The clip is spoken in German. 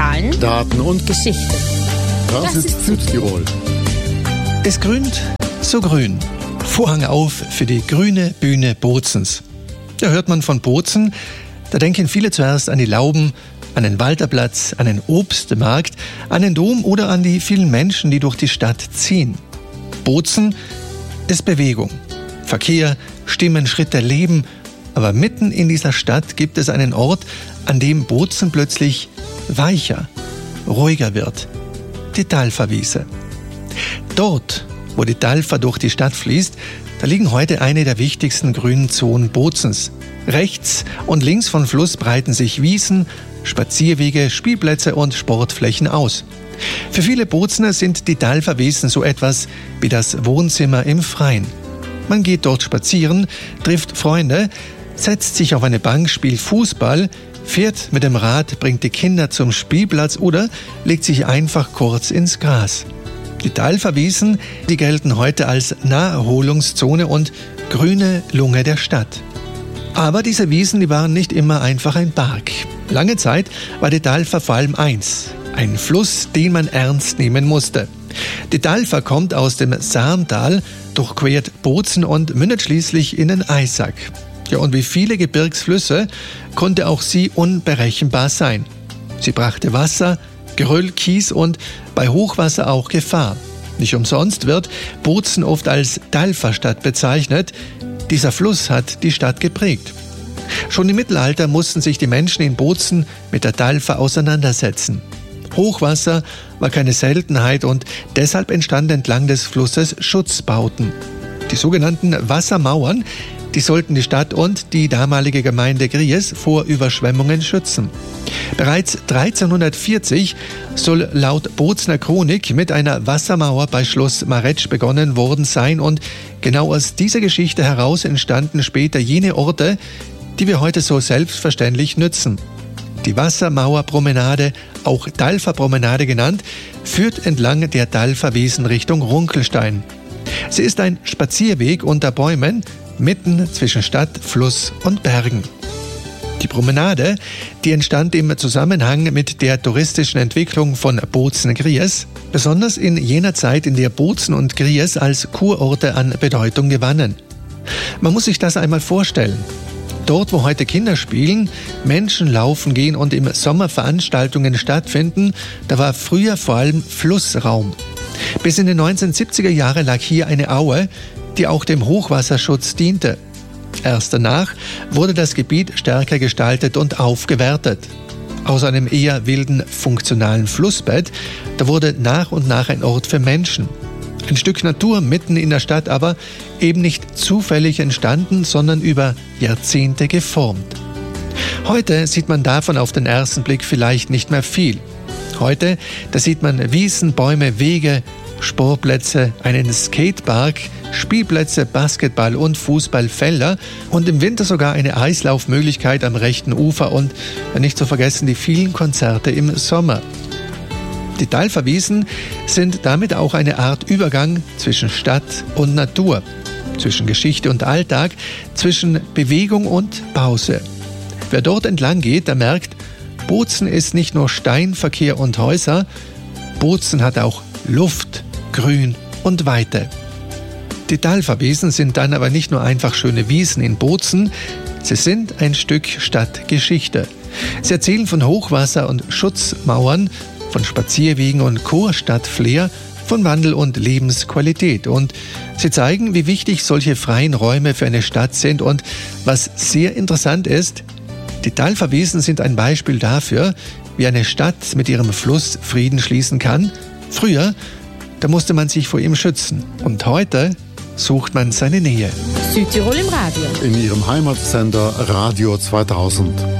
Zahlen, Daten und Geschichte. Das ist Südtirol. Es grünt so grün. Vorhang auf für die grüne Bühne Bozens. Da hört man von Bozen, da denken viele zuerst an die Lauben, an den Walterplatz, an den Obstmarkt, an den Dom oder an die vielen Menschen, die durch die Stadt ziehen. Bozen ist Bewegung, Verkehr, Stimmen, Schritte, Leben. Aber mitten in dieser Stadt gibt es einen Ort, an dem Bozen plötzlich weicher, ruhiger wird. Die Talferwiese. Dort, wo die Talfer durch die Stadt fließt, da liegen heute eine der wichtigsten grünen Zonen Bozens. Rechts und links vom Fluss breiten sich Wiesen, Spazierwege, Spielplätze und Sportflächen aus. Für viele Bozener sind die Talferwiesen so etwas wie das Wohnzimmer im Freien. Man geht dort spazieren, trifft Freunde, setzt sich auf eine Bank, spielt Fußball, fährt mit dem Rad, bringt die Kinder zum Spielplatz oder legt sich einfach kurz ins Gras. Die Talferwiesen, die gelten heute als Naherholungszone und grüne Lunge der Stadt. Aber diese Wiesen, die waren nicht immer einfach ein Park. Lange Zeit war die Talfer vor allem eins: ein Fluss, den man ernst nehmen musste. Die Talfer kommt aus dem Sarntal, durchquert Bozen und mündet schließlich in den Eisack. Ja, und wie viele Gebirgsflüsse konnte auch sie unberechenbar sein. Sie brachte Wasser, Geröll, Kies und bei Hochwasser auch Gefahr. Nicht umsonst wird Bozen oft als Talferstadt bezeichnet. Dieser Fluss hat die Stadt geprägt. Schon im Mittelalter mussten sich die Menschen in Bozen mit der Talfer auseinandersetzen. Hochwasser war keine Seltenheit und deshalb entstanden entlang des Flusses Schutzbauten. Die sogenannten Wassermauern, die sollten die Stadt und die damalige Gemeinde Gries vor Überschwemmungen schützen. Bereits 1340 soll laut Bozener Chronik mit einer Wassermauer bei Schloss Maretsch begonnen worden sein und genau aus dieser Geschichte heraus entstanden später jene Orte, die wir heute so selbstverständlich nützen. Die Wassermauerpromenade, auch Talferpromenade genannt, führt entlang der Talferwiesen Richtung Runkelstein. Sie ist ein Spazierweg unter Bäumen, mitten zwischen Stadt, Fluss und Bergen. Die Promenade, die entstand im Zusammenhang mit der touristischen Entwicklung von Bozen-Gries, besonders in jener Zeit, in der Bozen und Gries als Kurorte an Bedeutung gewannen. Man muss sich das einmal vorstellen. Dort, wo heute Kinder spielen, Menschen laufen gehen und im Sommer Veranstaltungen stattfinden, da war früher vor allem Flussraum. Bis in den 1970er Jahren lag hier eine Aue, die auch dem Hochwasserschutz diente. Erst danach wurde das Gebiet stärker gestaltet und aufgewertet. Aus einem eher wilden, funktionalen Flussbett, da wurde nach und nach ein Ort für Menschen. Ein Stück Natur mitten in der Stadt, aber eben nicht zufällig entstanden, sondern über Jahrzehnte geformt. Heute sieht man davon auf den ersten Blick vielleicht nicht mehr viel. Heute, da sieht man Wiesen, Bäume, Wege, Sportplätze, einen Skatepark, Spielplätze, Basketball- und Fußballfelder und im Winter sogar eine Eislaufmöglichkeit am rechten Ufer und nicht zu vergessen die vielen Konzerte im Sommer. Die Talferwiesen sind damit auch eine Art Übergang zwischen Stadt und Natur, zwischen Geschichte und Alltag, zwischen Bewegung und Pause. Wer dort entlang geht, der merkt, Bozen ist nicht nur Stein, Verkehr und Häuser, Bozen hat auch Luft, Grün und Weite. Die Talferwiesen sind dann aber nicht nur einfach schöne Wiesen in Bozen, sie sind ein Stück Stadtgeschichte. Sie erzählen von Hochwasser und Schutzmauern, von Spazierwegen und Kurstadtflair, von Wandel und Lebensqualität. Und sie zeigen, wie wichtig solche freien Räume für eine Stadt sind. Und was sehr interessant ist, die Talferwiesen sind ein Beispiel dafür, wie eine Stadt mit ihrem Fluss Frieden schließen kann. Früher, da musste man sich vor ihm schützen. Und heute sucht man seine Nähe. Südtirol im Radio. In ihrem Heimatsender Radio 2000.